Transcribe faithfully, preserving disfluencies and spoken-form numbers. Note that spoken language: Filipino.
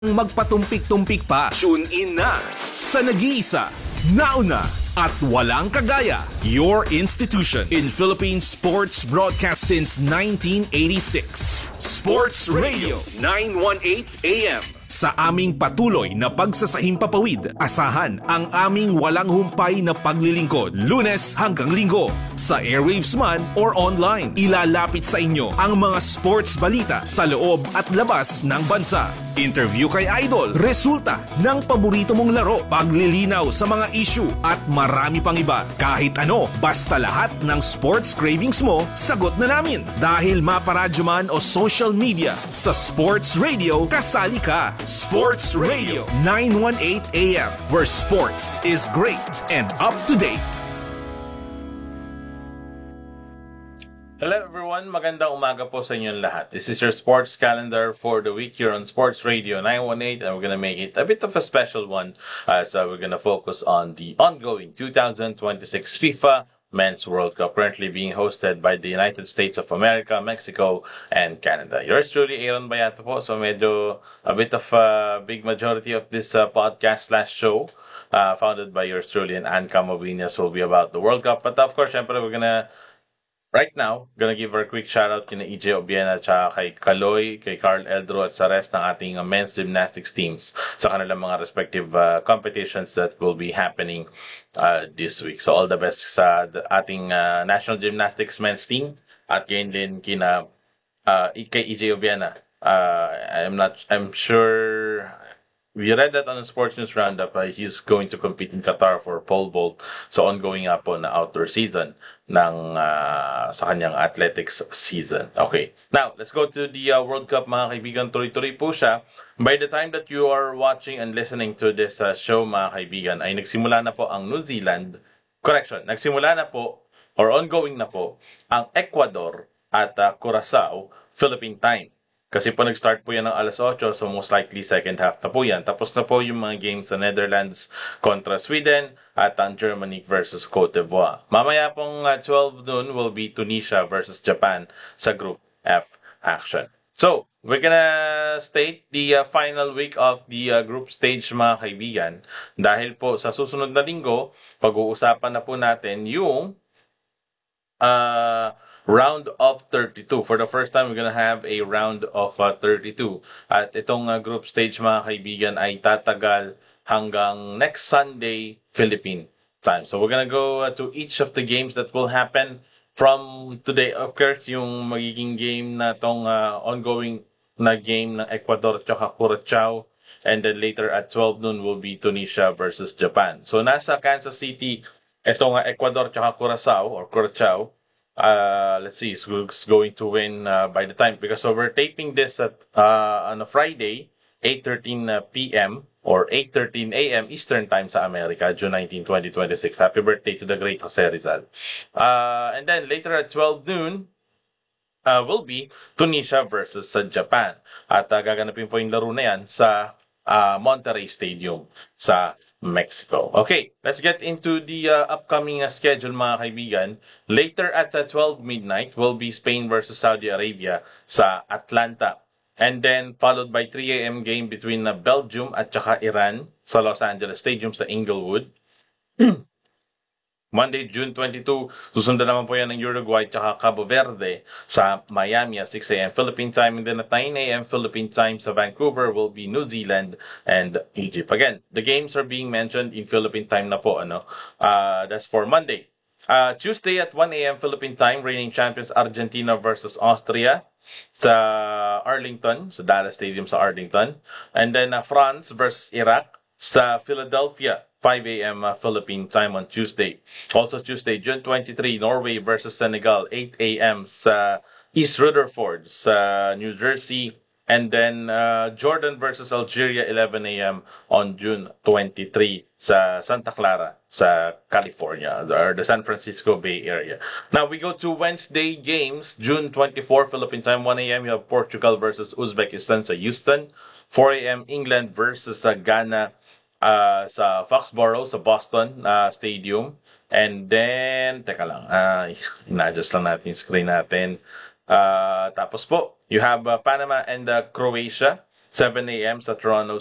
Magpatumpik-tumpik pa. Tune in na sa nag-iisa, nauna at walang kagaya. Your institution in Philippine sports broadcast since nineteen eighty-six. Sports Radio nine eighteen A M. Sa aming patuloy na pagsasahimpapawid, asahan ang aming walang humpay na paglilingkod, Lunes hanggang Linggo, sa airwaves man or online. Ilalapit sa inyo ang mga sports balita sa loob at labas ng bansa. Interview kay Idol, resulta ng paborito mong laro, paglilinaw sa mga issue at marami pang iba. Kahit ano, basta lahat ng sports cravings mo, sagot na namin. Dahil maparadyo man o social media, sa Sports Radio, kasali ka. Sports Radio nine eighteen A M, where sports is great and up to date. Hello everyone, magandang umaga po sa inyong lahat. This is your sports calendar for the week here on Sports Radio nine eighteen, and we're gonna make it a bit of a special one as uh, we're gonna focus on the ongoing twenty twenty-six FIFA Men's World Cup, currently being hosted by the United States of America, Mexico, and Canada. Yours truly, Aaron Bayato po. So medyo a bit of a big majority of this uh, podcast slash show uh, founded by yours truly and Ann Camavinas will be about the World Cup. But of course, syempre, we're gonna right now, gonna give her a quick shout out kina E J Obiena at kay Kaloy, kay Carl Eldro at sa rest ng ating uh, men's gymnastics teams sa kanilang mga respective uh, competitions that will be happening uh, this week. So all the best sa ating uh, national gymnastics men's team at gain din kina uh, kay E J Obiena. Uh, I'm not, I'm sure we read that on the Sports News Roundup. Uh, he's going to compete in Qatar for pole vault. So ongoing nga po na outdoor season ng uh, sa kanyang athletics season. Okay. Now, let's go to the uh, World Cup, mga kaibigan. Tuloy-tuloy po siya. By the time that you are watching and listening to this uh, show, mga kaibigan, ay nagsimula na po ang New Zealand. Correction, nagsimula na po or ongoing na po ang Ecuador at uh, Curaçao Philippine time. Kasi po nag-start po yan ng alas otso, so most likely second half na po yan. Tapos na po yung mga games sa Netherlands kontra Sweden at ang Germany versus Cote d'Ivoire. Mamaya pong uh, twelve noon will be Tunisia versus Japan sa Group F action. So, we're gonna state the uh, final week of the uh, group stage, mga kaibigan. Dahil po sa susunod na linggo, pag-uusapan na po natin yung uh, round of thirty-two. For the first time, we're gonna have a round of uh, thirty-two. At itong uh, group stage, mga kaibigan, ay tatagal hanggang next Sunday, Philippine time. So we're gonna go uh, to each of the games that will happen from today. Of course, yung magiging game na tong uh, ongoing na game ng Ecuador at Curaçao. And then later at twelve noon will be Tunisia versus Japan. So nasa Kansas City, itong uh, Ecuador at Curaçao or Curaçao. Uh, let's see, who's going to win uh, by the time, because so we're taping this at uh, on a Friday, eight thirteen P M or eight thirteen A M Eastern Time sa America, June nineteenth, twenty twenty-six. Happy birthday to the great Jose Rizal. Uh, and then later at twelve noon, uh, will be Tunisia versus uh, Japan. At uh, gaganapin po yung laro na yan sa uh, Monterrey Stadium sa Mexico. Okay, let's get into the uh, upcoming uh, schedule, mga kaibigan. Later at uh, twelve midnight will be Spain versus Saudi Arabia sa Atlanta. And then followed by three A M game between uh, Belgium at saka Iran sa Los Angeles Stadium sa Inglewood. Monday, June twenty-second, susundan naman po yan ng Uruguay at Cabo Verde sa Miami at six A M Philippine time. And then at nine A M Philippine time sa Vancouver will be New Zealand and Egypt. Again, the games are being mentioned in Philippine time na po. Ano? Uh, that's for Monday. Uh, Tuesday at one A M Philippine time, reigning champions Argentina versus Austria sa Arlington, sa Dallas Stadium sa Arlington. And then uh, France versus Iraq sa Philadelphia, five A M Uh, Philippine time on Tuesday. Also Tuesday, June twenty-third, Norway versus Senegal, eight A M sa East Rutherford sa New Jersey. And then uh, Jordan versus Algeria, eleven A M on June twenty-third sa Santa Clara sa California, or the San Francisco Bay Area. Now we go to Wednesday games, June twenty-fourth, Philippine time, one A M You have Portugal versus Uzbekistan sa Houston. four A M England versus uh, Ghana uh, sa Foxborough, sa Boston uh, Stadium. And then, teka lang, uh, ina-adjust lang natin yung screen natin. Uh, tapos po, you have uh, Panama and uh, Croatia seven a.m. sa Toronto